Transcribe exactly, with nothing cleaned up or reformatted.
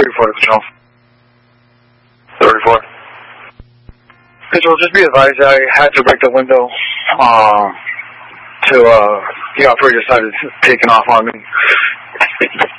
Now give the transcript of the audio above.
thirty-four to Control. thirty-four. Control, just be advised, I had to break the window uh, to uh, the operator started taking off on me.